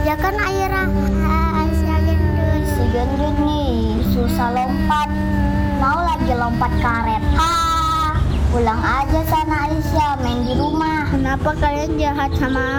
Ya kan Aira, Aisyah gendut. Si gendut nih susah lompat, mau lagi lompat karet. Pulang aja sana Aisyah, main di rumah. Kenapa kalian jahat sama